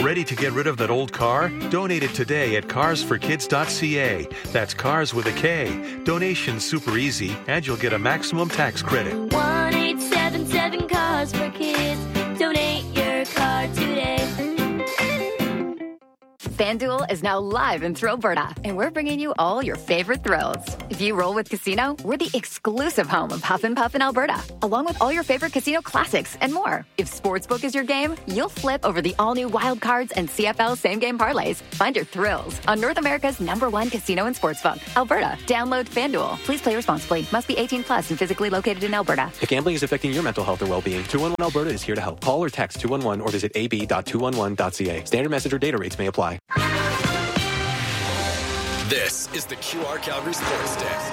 Ready to get rid of that old car? Donate it today at carsforkids.ca. That's cars with a K. Donation's super easy, and you'll get a maximum tax credit. 1-877-CARS-FOR-KIDS. Donate your car today. FanDuel is now live in Thrillberta, and we're bringing you all your favorite thrills. If you roll with Casino, we're the exclusive home of Huff and Puff in Alberta, along with all your favorite casino classics and more. If Sportsbook is your game, you'll flip over the all-new Wild Cards and CFL same-game parlays. Find your thrills on North America's #1 casino and sportsbook, Alberta. Download FanDuel. Please play responsibly. Must be 18 plus and physically located in Alberta. If gambling is affecting your mental health or well-being, 211 Alberta is here to help. Call or text 211 or visit ab.211.ca. Standard message or data rates may apply. This is the QR Calgary Sports Desk.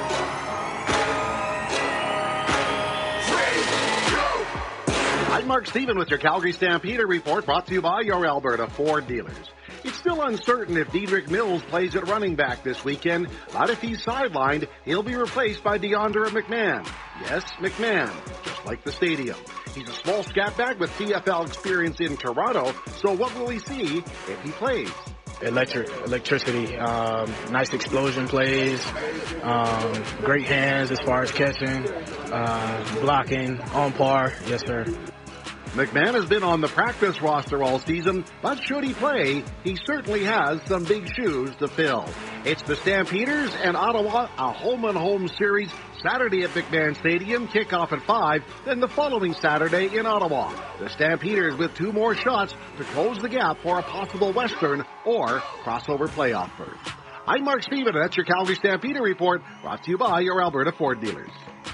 I'm Mark Stephen with your Calgary Stampeder report, brought to you by your Alberta Ford dealers. It's still uncertain if Dedrick Mills plays at running back this weekend, but if he's sidelined, he'll be replaced by DeAndre McMahon. Yes, McMahon, just like the stadium. He's a small scat back with CFL experience in Toronto, so what will he see if he plays? Electricity, nice explosion plays, great hands as far as catching, blocking, on par. Yes, sir. McMahon has been on the practice roster all season, but should he play, he certainly has some big shoes to fill. It's the Stampeders and Ottawa, a home-and-home series, Saturday at McMahon Stadium, kickoff at 5, then the following Saturday in Ottawa. The Stampeders with 2 more shots to close the gap for a possible Western or crossover playoff berth. I'm Mark Stephen, and that's your Calgary Stampeder report, brought to you by your Alberta Ford dealers.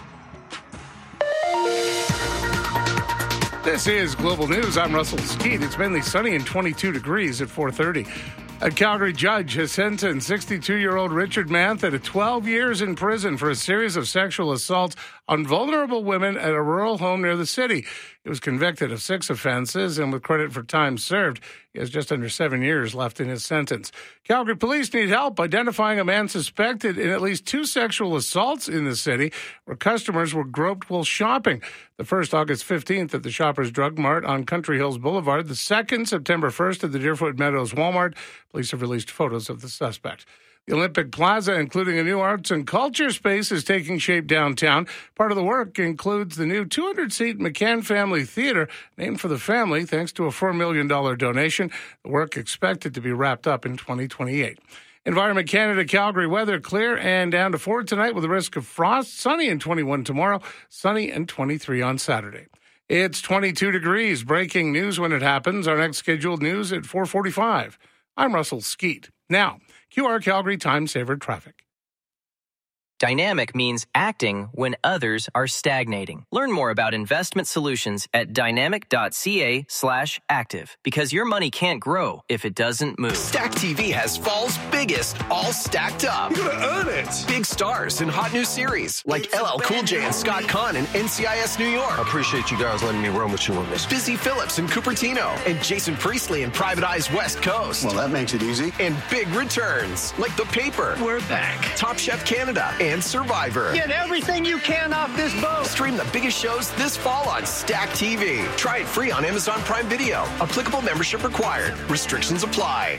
This is Global News. I'm Russell Skeet. It's mainly sunny and 22 degrees at 4:30. A Calgary judge has sentenced 62-year-old Richard Manthey to 12 years in prison for a series of sexual assaults on vulnerable women at a rural home near the city. He was convicted of 6 offenses, and with credit for time served, he has just under 7 years left in his sentence. Calgary police need help identifying a man suspected in at least 2 sexual assaults in the city where customers were groped while shopping. The first, August 15th, at the Shoppers Drug Mart on Country Hills Boulevard. The second, September 1st, at the Deerfoot Meadows Walmart. Police have released photos of the suspect. The Olympic Plaza, including a new arts and culture space, is taking shape downtown. Part of the work includes the new 200-seat McCann Family Theater, named for the family, thanks to a $4 million donation. The work expected to be wrapped up in 2028. Environment Canada, Calgary weather, clear and down to 4 tonight with a risk of frost. Sunny and 21 tomorrow, sunny and 23 on Saturday. It's 22 degrees. Breaking news when it happens. Our next scheduled news at 4:45. I'm Russell Skeet. Now, QR Calgary Time Saver Traffic. Dynamic means acting when others are stagnating. Learn more about investment solutions at dynamic.ca/active, because your money can't grow if it doesn't move. Stack TV has fall's biggest, all stacked up. You gotta earn it. Big stars in hot new series like LL Cool J and Scott Conn in NCIS New York. I appreciate you guys letting me run with you on this. Busy Phillips in Cupertino and Jason Priestley in Private Eye's West Coast. Well, that makes it easy. And big returns like The Paper. We're back. Top Chef Canada and Survivor. Get everything you can off this boat. Stream the biggest shows this fall on Stack TV. Try it free on Amazon Prime Video. Applicable membership required. Restrictions apply.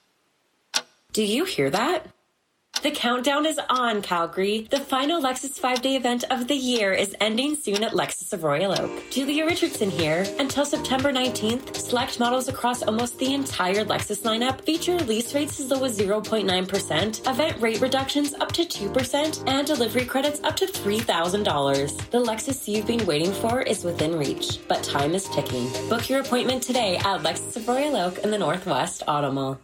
Do you hear that? The countdown is on, Calgary. The final Lexus 5-day event of the year is ending soon at Lexus of Royal Oak. Julia Richardson here. Until September 19th, select models across almost the entire Lexus lineup feature lease rates as low as 0.9%, event rate reductions up to 2%, and delivery credits up to $3,000. The Lexus you've been waiting for is within reach, but time is ticking. Book your appointment today at Lexus of Royal Oak in the Northwest Auto Mall.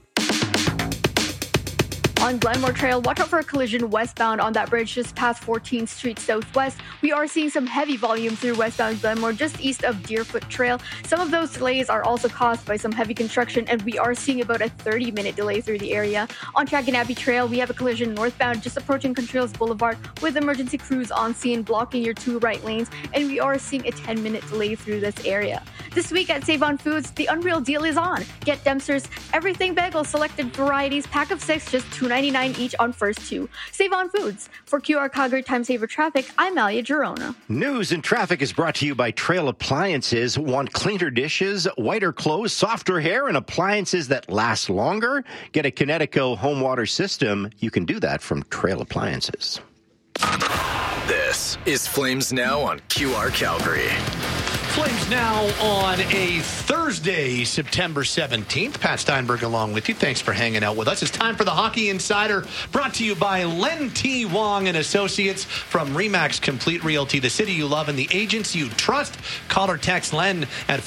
On Glenmore Trail, watch out for a collision westbound on that bridge just past 14th Street Southwest. We are seeing some heavy volume through westbound Glenmore just east of Deerfoot Trail. Some of those delays are also caused by some heavy construction, and we are seeing about a 30-minute delay through the area. On Traganappy Trail, we have a collision northbound just approaching Contrails Boulevard with emergency crews on scene blocking your 2 right lanes, and we are seeing a 10-minute delay through this area. This week at Save On Foods, the Unreal Deal is on. Get Dempster's Everything Bagel selected varieties, pack of 6, just $2 $2.99 each on first 2. Save on foods. For QR Calgary Time Saver Traffic, I'm Malia Girona. News and traffic is brought to you by Trail Appliances. Want cleaner dishes, whiter clothes, softer hair, and appliances that last longer? Get a Kinetico home water system. You can do that from Trail Appliances. This is Flames Now on QR Calgary. Flames Now on a Thursday, September 17th. Pat Steinberg along with you. Thanks for hanging out with us. It's time for the Hockey Insider, brought to you by Len T. Wong and Associates from RE/MAX Complete Realty, the city you love and the agents you trust. Call or text Len at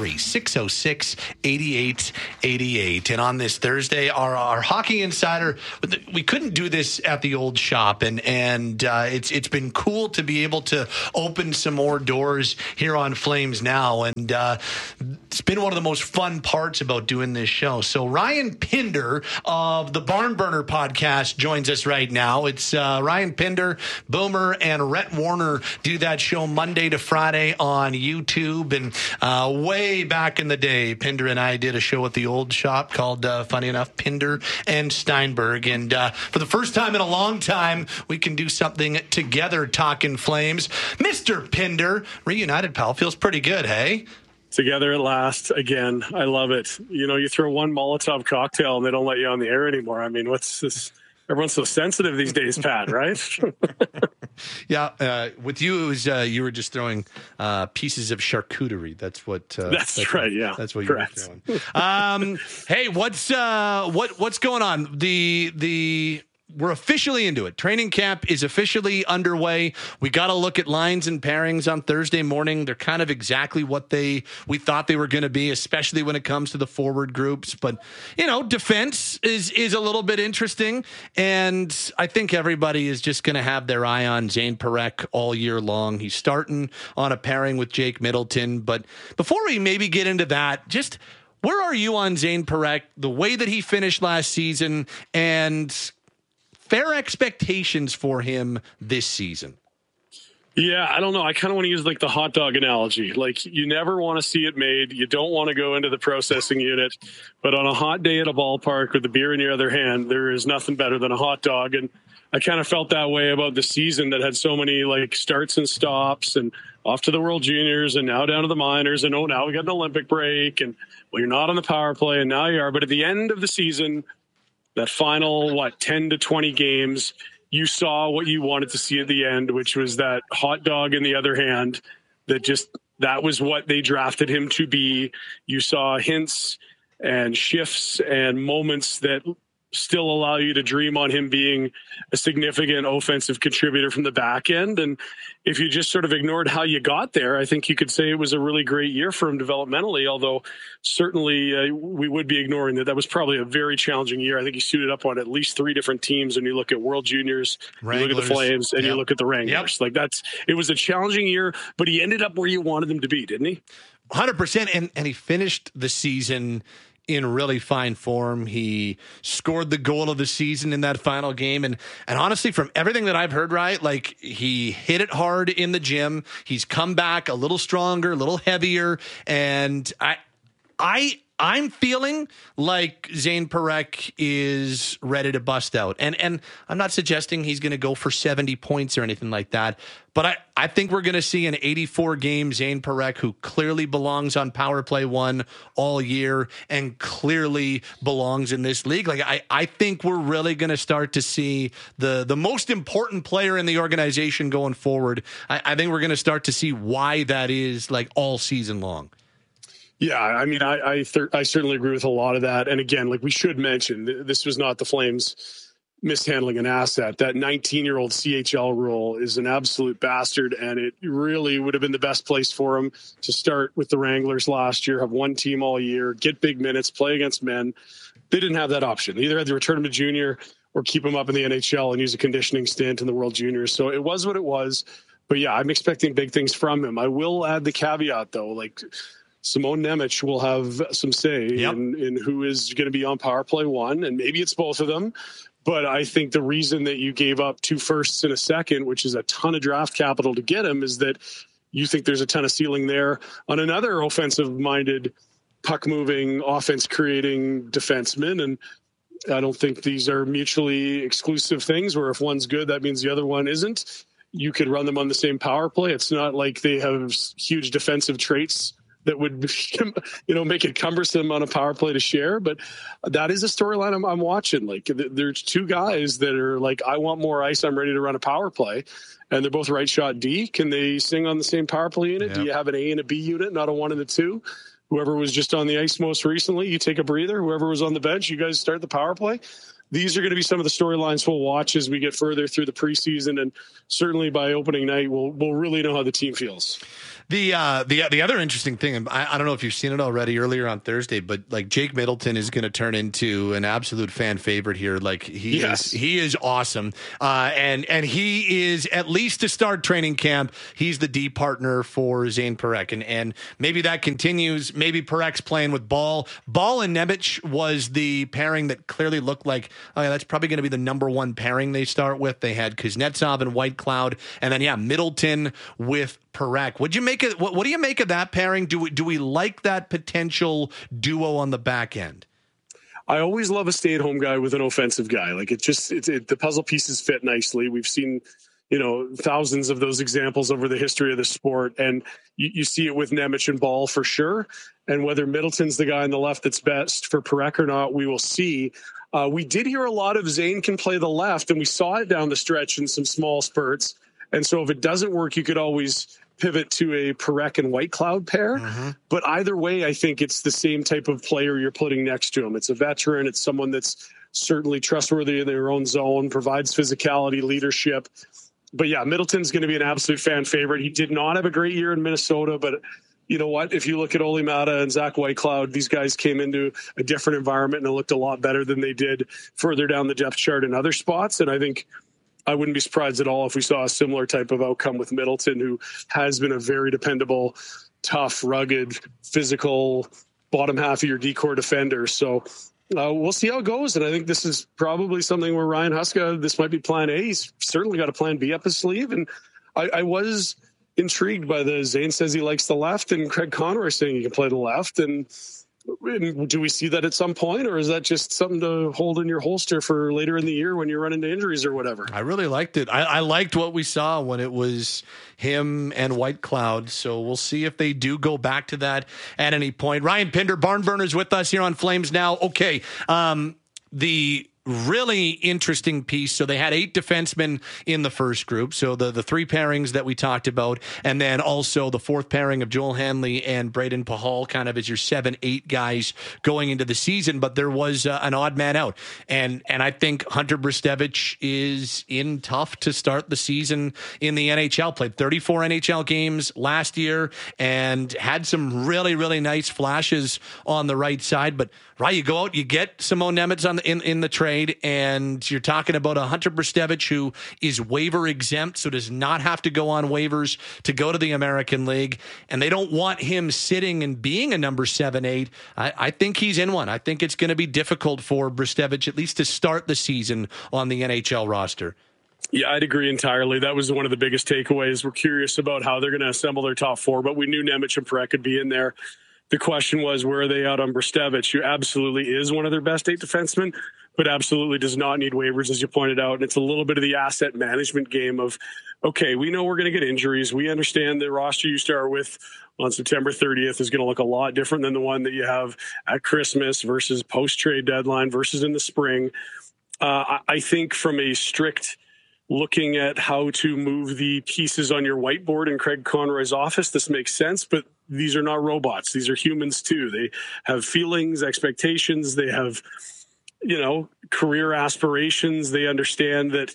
403-606-8888. And on this Thursday, our Hockey Insider, we couldn't do this at the old shop, and it's been cool to be able to open some more doors here on Flames Now, and it's been one of the most fun parts about doing this show. So Ryan Pinder of the Barn Burner podcast joins us right now. It's Ryan Pinder, Boomer, and Rhett Warner do that show Monday to Friday on YouTube. And way back in the day, Pinder and I did a show at the old shop called, funny enough, Pinder and Steinberg. And for the first time in a long time, we can do something together talking Flames. Mr. Pinder, reunited, pal. Feels pretty good, hey? Together at last again. I love it. You know, you throw one Molotov cocktail and they don't let you on the air anymore. I mean, what's this? Everyone's so sensitive these days, Pat, right? Yeah. With you, it was you were just throwing pieces of charcuterie. That's what. That's right. Yeah. That's what you were throwing. Hey, what's going on? We're officially into it. Training camp is officially underway. We got to look at lines and pairings on Thursday morning. They're kind of exactly what we thought they were going to be, especially when it comes to the forward groups. But, you know, defense is a little bit interesting. And I think everybody is just going to have their eye on Zane Parekh all year long. He's starting on a pairing with Jake Middleton. But before we maybe get into that, just where are you on Zane Parekh, the way that he finished last season, and fair expectations for him this season? Yeah, I don't know. I kind of want to use like the hot dog analogy. Like, you never want to see it made. You don't want to go into the processing unit. But on a hot day at a ballpark with a beer in your other hand, there is nothing better than a hot dog. And I kind of felt that way about the season that had so many like starts and stops, and off to the World Juniors and now down to the minors. And now we got an Olympic break, and well, you're not on the power play and now you are. But at the end of the season, that final, 10 to 20 games, you saw what you wanted to see at the end, which was that hot dog in the other hand, that was what they drafted him to be. You saw hints and shifts and moments that still allow you to dream on him being a significant offensive contributor from the back end. And if you just sort of ignored how you got there, I think you could say it was a really great year for him developmentally, although certainly we would be ignoring that was probably a very challenging year. I think he suited up on at least 3 different teams. And you look at World Juniors, Wranglers, you look at the Flames, and you look at the Wranglers. Yep. It was a challenging year, but he ended up where you wanted him to be, didn't he? 100%. And he finished the season in really fine form. He scored the goal of the season in that final game. And honestly, from everything that I've heard, right, like, he hit it hard in the gym. He's come back a little stronger, a little heavier. And I'm feeling like Zane Parekh is ready to bust out. And I'm not suggesting he's going to go for 70 points or anything like that, but I think we're going to see an 84-game Zane Parekh who clearly belongs on Power Play 1 all year and clearly belongs in this league. Like, I think we're really going to start to see the most important player in the organization going forward. I think we're going to start to see why that is, like, all season long. Yeah, I mean, I certainly agree with a lot of that. And again, like, we should mention, this was not the Flames mishandling an asset. That 19-year-old CHL rule is an absolute bastard, and it really would have been the best place for him to start with the Wranglers last year, have one team all year, get big minutes, play against men. They didn't have that option. They either had to return him to junior or keep him up in the NHL and use a conditioning stint in the World Juniors. So it was what it was. But yeah, I'm expecting big things from him. I will add the caveat, though, like, Simone Nemec will have some say in who is going to be on Power Play 1, and maybe it's both of them. But I think the reason that you gave up 2 firsts and a second, which is a ton of draft capital to get him, is that you think there's a ton of ceiling there on another offensive-minded, puck-moving, offense-creating defenseman. And I don't think these are mutually exclusive things where if one's good, that means the other one isn't. You could run them on the same power play. It's not like they have huge defensive traits that would, make it cumbersome on a power play to share. But that is a storyline I'm watching. Like, there's two guys that are like, I want more ice. I'm ready to run a power play. And they're both right shot D. Can they sing on the same power play unit? Yep. Do you have an A and a B unit, not a 1 and a 2? Whoever was just on the ice most recently, you take a breather. Whoever was on the bench, you guys start the power play. These are going to be some of the storylines we'll watch as we get further through the preseason, and certainly by opening night, we'll really know how the team feels. The other interesting thing, and I don't know if you've seen it already earlier on Thursday, but like Jake Middleton is going to turn into an absolute fan favorite here. Like he is awesome, and he is, at least to start training camp, he's the D partner for Zane Parekh, and maybe that continues. Maybe Parek's playing with Ball and Nemec was the pairing that clearly looked like, oh yeah, that's probably going to be the number one pairing they start with. They had Kuznetsov and Whitecloud, and then Middleton with Parekh. What do you make of that pairing? Do we like that potential duo on the back end? I always love a stay-at-home guy with an offensive guy. Like the puzzle pieces fit nicely. We've seen, thousands of those examples over the history of the sport, and you see it with Nemec and Ball for sure. And whether Middleton's the guy on the left that's best for Parekh or not, we will see. We did hear a lot of Zane can play the left, and we saw it down the stretch in some small spurts. And so if it doesn't work, you could always pivot to a Parekh and Whitecloud pair. Mm-hmm. But either way, I think it's the same type of player you're putting next to him. It's a veteran. It's someone that's certainly trustworthy in their own zone, provides physicality, leadership. But yeah, Middleton's going to be an absolute fan favorite. He did not have a great year in Minnesota, but you know what? If you look at Olli Määttä and Zach Whitecloud, these guys came into a different environment and it looked a lot better than they did further down the depth chart in other spots. And I think I wouldn't be surprised at all if we saw a similar type of outcome with Middleton, who has been a very dependable, tough, rugged, physical, bottom half of your D-core defender. So we'll see how it goes. And I think this is probably something where Ryan Huska, this might be plan A. He's certainly got a plan B up his sleeve. And I was intrigued by the Zane says he likes the left and Craig Conroy saying he can play the left. And do we see that at some point, or is that just something to hold in your holster for later in the year when you run into injuries or whatever? I really liked it. I liked what we saw when it was him and Whitecloud. So we'll see if they do go back to that at any point. Ryan Pinder, Barn Burners, with us here on Flames Now. Okay. The really interesting piece. So they had 8 defensemen in the first group. So the 3 pairings that we talked about, and then also the 4th pairing of Joel Hanley and Braden Pahal kind of as your 7-8 guys going into the season. But there was an odd man out. And I think Hunter Brzustewicz is in tough to start the season in the NHL. Played 34 NHL games last year and had some really, really nice flashes on the right side. But right, you go out, you get Simon Nemec in the trade, and you're talking about a Hunter Brzustewicz who is waiver exempt, so does not have to go on waivers to go to the American League, and they don't want him sitting and being a number 7-8. I think he's in one. I think it's going to be difficult for Brzustewicz at least to start the season on the NHL roster. Yeah, I'd agree entirely. That was one of the biggest takeaways. We're curious about how they're going to assemble their top 4, but we knew Nemec and Parekh could be in there. The question was, where are they out on Brzustewicz, who absolutely is one of their best 8 defensemen, but absolutely does not need waivers, as you pointed out. And it's a little bit of the asset management game of, okay, we know we're going to get injuries. We understand the roster you start with on September 30th is going to look a lot different than the one that you have at Christmas versus post-trade deadline versus in the spring. I think from a strict looking at how to move the pieces on your whiteboard in Craig Conroy's office, this makes sense, but these are not robots. These are humans too. They have feelings, expectations. They have, career aspirations. They understand that,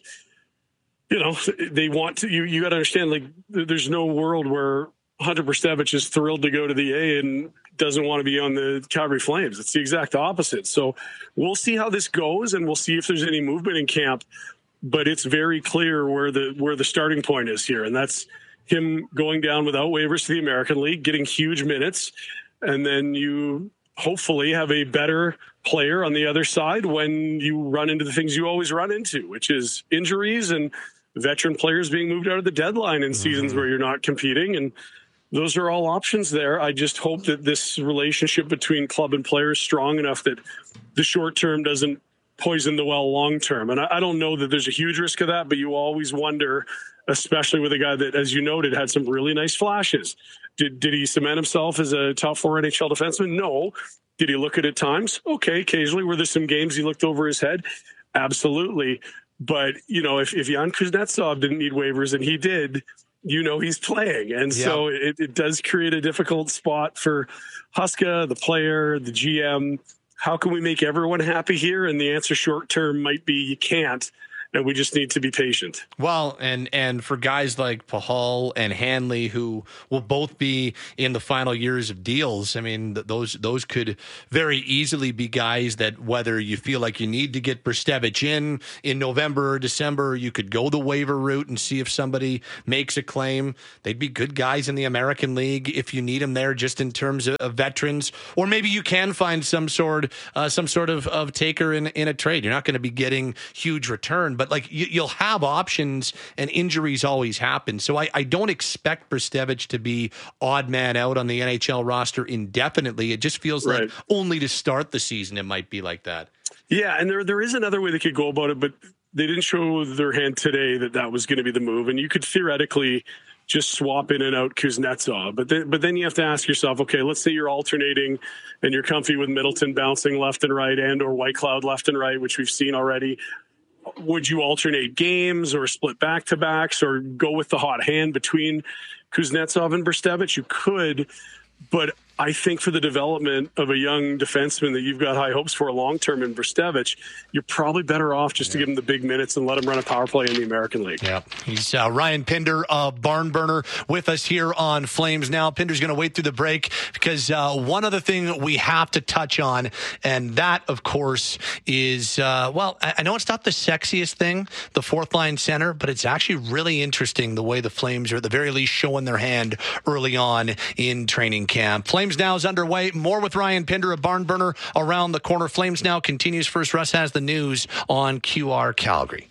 they want to, you got to understand, like, there's no world where Hunter Brzustewicz is thrilled to go to the A and doesn't want to be on the Calgary Flames. It's the exact opposite. So we'll see how this goes, and we'll see if there's any movement in camp. But it's very clear where the starting point is here, and that's him going down without waivers to the American League, getting huge minutes, and then you hopefully have a better player on the other side when you run into the things you always run into, which is injuries and veteran players being moved out of the deadline in seasons where you're not competing. And those are all options there. I just hope that this relationship between club and player is strong enough that the short term doesn't poison the well long term. And I don't know that there's a huge risk of that, but you always wonder, especially with a guy that, as you noted, had some really nice flashes. Did he cement himself as a top 4 NHL defenseman? No. Did he look at times? Okay, occasionally. Were there some games he looked over his head? Absolutely. But, if Jan Kuznetsov didn't need waivers and he did, he's playing. And so it does create a difficult spot for Huska, the player, the GM. How can we make everyone happy here? And the answer short term might be you can't. And we just need to be patient. Well, and for guys like Pahal and Hanley, who will both be in the final years of deals, I mean, those could very easily be guys that whether you feel like you need to get Brstevich in November or December, you could go the waiver route and see if somebody makes a claim. They'd be good guys in the American League if you need them there, just in terms of veterans. Or maybe you can find some sort of taker in a trade. You're not going to be getting huge return, but like you'll have options, and injuries always happen. So I don't expect Brstevich to be odd man out on the NHL roster indefinitely. It just feels like only to start the season it might be like that. Yeah, and there is another way they could go about it, but they didn't show their hand today that was going to be the move. And you could theoretically just swap in and out Kuznetsov. But then you have to ask yourself, okay, let's say you're alternating and you're comfy with Middleton bouncing left and right and or Whitecloud left and right, which we've seen already. Would you alternate games or split back-to-backs or go with the hot hand between Kuznetsov and Brstevich? You could, but I think for the development of a young defenseman that you've got high hopes for long-term in Brstevich, you're probably better off just to give him the big minutes and let him run a power play in the American League. Yeah, he's Ryan Pinder of Barn Burner with us here on Flames Now. Pinder's going to wait through the break because one other thing we have to touch on, and that, of course, is, I know it's not the sexiest thing, the fourth-line center, but it's actually really interesting the way the Flames are at the very least showing their hand early on in training camp. Flames Now is underway. More with Ryan Pinder of Barn Burner around the corner. Flames Now continues. First, Russ has the news on QR Calgary.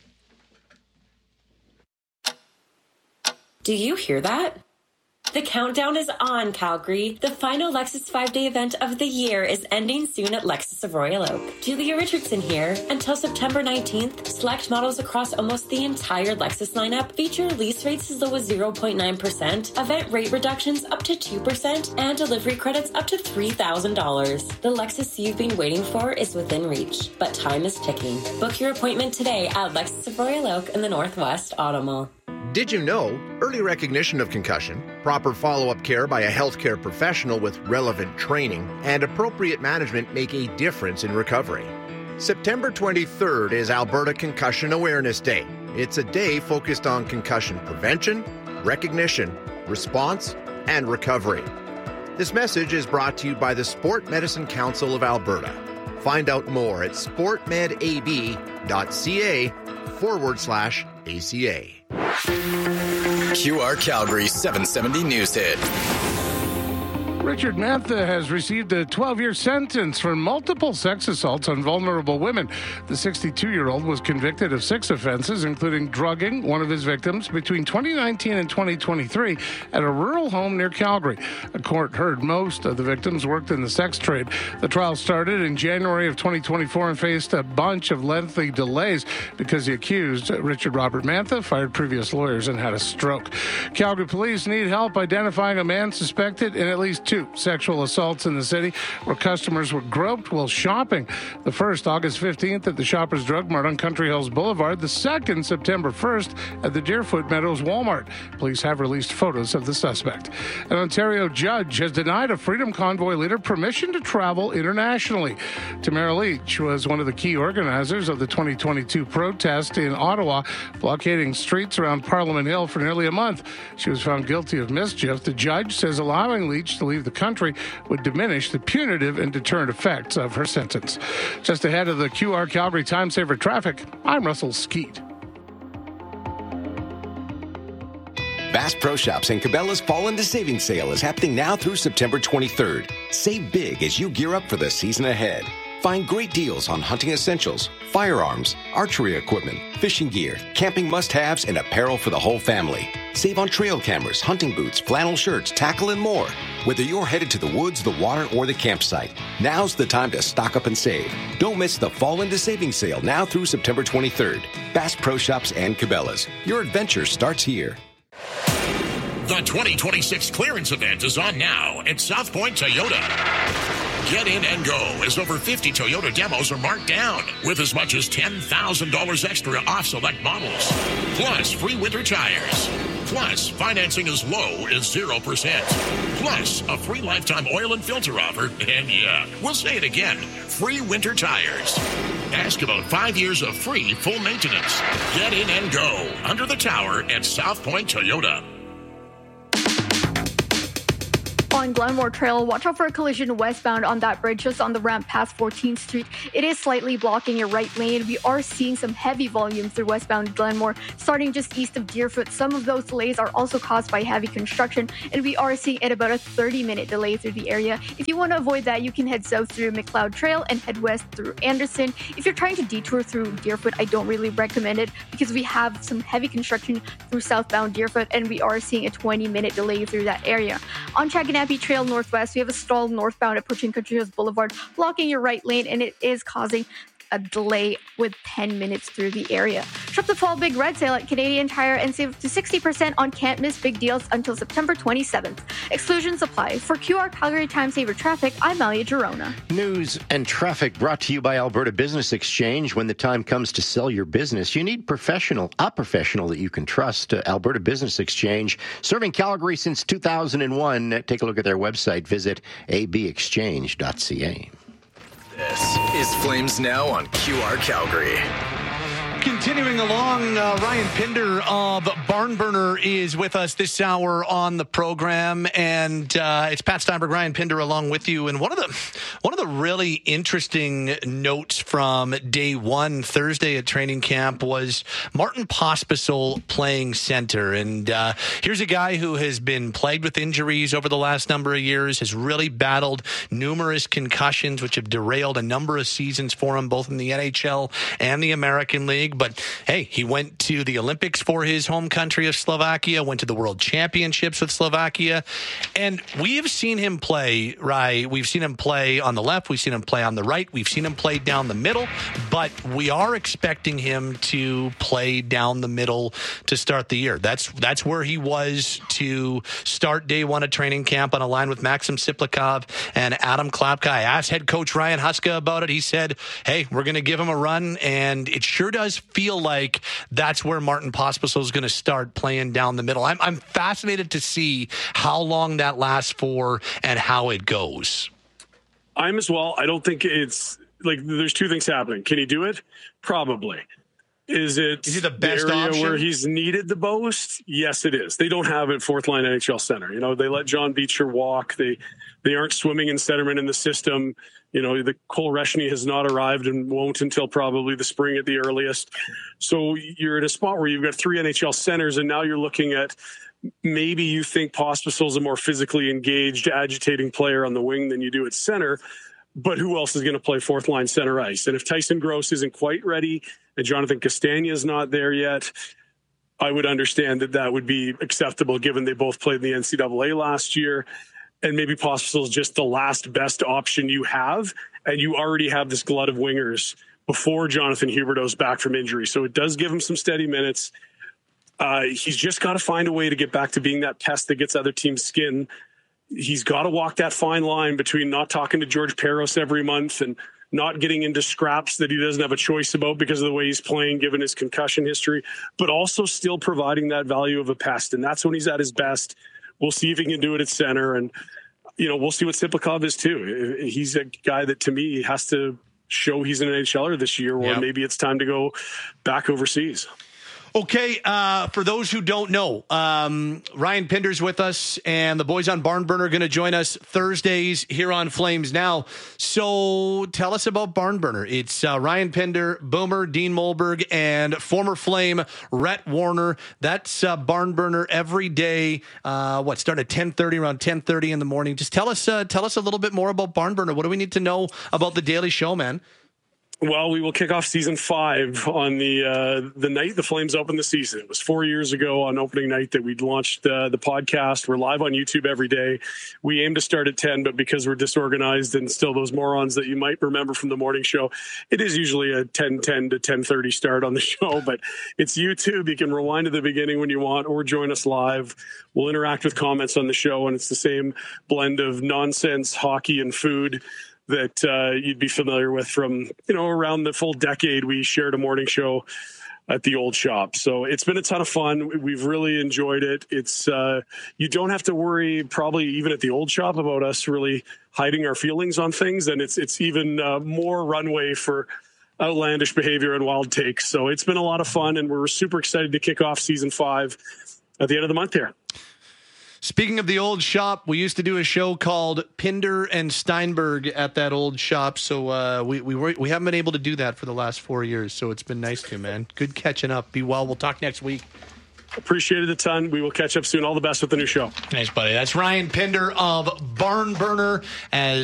Do you hear that? The countdown is on, Calgary. The final Lexus 5-day event of the year is ending soon at Lexus of Royal Oak. Julia Richardson here. Until September 19th, select models across almost the entire Lexus lineup feature lease rates as low as 0.9%, event rate reductions up to 2%, and delivery credits up to $3,000. The Lexus you've been waiting for is within reach, but time is ticking. Book your appointment today at Lexus of Royal Oak in the Northwest Auto Mall. Did you know early recognition of concussion, proper follow-up care by a healthcare professional with relevant training, and appropriate management make a difference in recovery? September 23rd is Alberta Concussion Awareness Day. It's a day focused on concussion prevention, recognition, response, and recovery. This message is brought to you by the Sport Medicine Council of Alberta. Find out more at sportmedab.ca/ACA. QR Calgary 770 News Hit. Richard Mantha has received a 12-year sentence for multiple sex assaults on vulnerable women. The 62-year-old was convicted of 6 offenses, including drugging one of his victims between 2019 and 2023 at a rural home near Calgary. A court heard most of the victims worked in the sex trade. The trial started in January of 2024 and faced a bunch of lengthy delays because the accused, Richard Robert Mantha, fired previous lawyers and had a stroke. Calgary police need help identifying a man suspected in at least 2 sexual assaults in the city where customers were groped while shopping. The first, August 15th, at the Shoppers Drug Mart on Country Hills Boulevard. The second, September 1st, at the Deerfoot Meadows Walmart. Police have released photos of the suspect. An Ontario judge has denied a Freedom Convoy leader permission to travel internationally. Tamara Leach was one of the key organizers of the 2022 protest in Ottawa, blockading streets around Parliament Hill for nearly a month. She was found guilty of mischief. The judge says allowing Leach to leave the country would diminish the punitive and deterrent effects of her sentence. Just ahead of the QR Calgary Time Saver traffic, I'm Russell Skeet. Bass Pro Shops and Cabela's Fall into Savings Sale is happening now through September 23rd. Save big as you gear up for the season ahead. Find great deals on hunting essentials, firearms, archery equipment, fishing gear, camping must-haves, and apparel for the whole family. Save on trail cameras, hunting boots, flannel shirts, tackle, and more. Whether you're headed to the woods, the water, or the campsite, now's the time to stock up and save. Don't miss the Fall into Savings sale now through September 23rd. Bass Pro Shops and Cabela's. Your adventure starts here. The 2026 clearance event is on now at South Point Toyota. Get in and go as over 50 Toyota demos are marked down with as much as $10,000 extra off select models. Plus free winter tires. Plus financing as low as 0%. Plus a free lifetime oil and filter offer. And yeah, we'll say it again, free winter tires. Ask about 5 years of free full maintenance. Get in and go under the tower at South Point Toyota. On Glenmore Trail, watch out for a collision westbound on that bridge just on the ramp past 14th Street. It is slightly blocking your right lane. We are seeing some heavy volume through westbound Glenmore, starting just east of Deerfoot. Some of those delays are also caused by heavy construction, and we are seeing at about a 30-minute delay through the area. If you want to avoid that, you can head south through McLeod Trail and head west through Anderson. If you're trying to detour through Deerfoot, I don't really recommend it because we have some heavy construction through southbound Deerfoot, and we are seeing a 20-minute delay through that area. On Chaganappy Trail northwest, we have a stall northbound approaching Country Hills Boulevard, blocking your right lane, and it is causing a delay with 10 minutes through the area. Shop the fall big red sale at Canadian Tire and save up to 60% on can't miss big deals until September 27th. Exclusions apply. For QR Calgary Time Saver Traffic, I'm Malia Girona. News and traffic brought to you by Alberta Business Exchange. When the time comes to sell your business, you need a professional that you can trust. Alberta Business Exchange, serving Calgary since 2001. Take a look at their website. Visit abexchange.ca. This is Flames Now on QR Calgary. Continuing along, Ryan Pinder of Barnburner is with us this hour on the program, and it's Pat Steinberg, Ryan Pinder along with you. And one of the really interesting notes from day one Thursday at training camp was Martin Pospisil playing center. And here's a guy who has been plagued with injuries over the last number of years, has really battled numerous concussions, which have derailed a number of seasons for him, both in the NHL and the American League. But hey, he went to the Olympics for his home country of Slovakia, went to the World Championships with Slovakia, and we have seen him play, right? We've seen him play on the left, we've seen him play on the right, we've seen him play down the middle, but we are expecting him to play down the middle to start the year. That's where he was to start day one of training camp, on a line with Maxim Siplikov and Adam Klapka. I asked head coach Ryan Huska about it. He said, hey, we're going to give him a run, and it sure does feel like that's where Martin Pospisil is going to start, playing down the middle. I'm fascinated to see how long that lasts for and how it goes. I'm as well. I don't think it's like there's two things happening. Can he do it? Probably. Is he the best area option where he's needed the most? Yes, it is. They don't have it fourth line NHL center. You know, they let John Beecher walk. They aren't swimming in centerman in the system. You know, the Cole Reshny has not arrived and won't until probably the spring at the earliest. So you're in a spot where you've got three NHL centers, and now you're looking at maybe you think Pospisil's a more physically engaged, agitating player on the wing than you do at center. But who else is going to play fourth line center ice? And if Tyson Gross isn't quite ready and Jonathan Castagna is not there yet, I would understand that would be acceptable, given they both played in the NCAA last year. And maybe Pospisil is just the last best option you have, and you already have this glut of wingers before Jonathan Huberdeau's back from injury. So it does give him some steady minutes. He's just got to find a way to get back to being that pest that gets other teams' skin. He's got to walk that fine line between not talking to George Peros every month and not getting into scraps that he doesn't have a choice about because of the way he's playing, given his concussion history, but also still providing that value of a pest. And that's when he's at his best. We'll see if he can do it at center. And, you know, we'll see what Siplikov is too. He's a guy that, to me, has to show he's an NHLer this year, or maybe it's time to go back overseas. Okay, for those who don't know, Ryan Pinder's with us, and the boys on Barn Burner are going to join us Thursdays here on Flames Now. So tell us about Barn Burner. It's Ryan Pinder, Boomer, Dean Mollberg, and former Flame Rhett Warner. That's Barn Burner every day. Start at 10:30, around 10:30 in the morning. Just tell us a little bit more about Barn Burner. What do we need to know about the Daily Show, man? Well, we will kick off season 5 on the night the Flames opened the season. It was 4 years ago on opening night that we launched the podcast. We're live on YouTube every day. We aim to start at 10, but because we're disorganized and still those morons that you might remember from the morning show, it is usually a 10:10 to 10:30 start on the show. But it's YouTube. You can rewind to the beginning when you want or join us live. We'll interact with comments on the show, and it's the same blend of nonsense, hockey, and food that you'd be familiar with from, around the full decade we shared a morning show at the old shop. So it's been a ton of fun. We've really enjoyed it. It's you don't have to worry, probably even at the old shop, about us really hiding our feelings on things. And it's even more runway for outlandish behavior and wild takes. So it's been a lot of fun, and we're super excited to kick off season 5 at the end of the month here. Speaking of the old shop, we used to do a show called Pinder and Steinberg at that old shop. So we haven't been able to do that for the last 4 years. So it's been nice to, man. Good catching up. Be well. We'll talk next week. Appreciate it a ton. We will catch up soon. All the best with the new show. Nice, buddy. That's Ryan Pinder of Barn Burner. As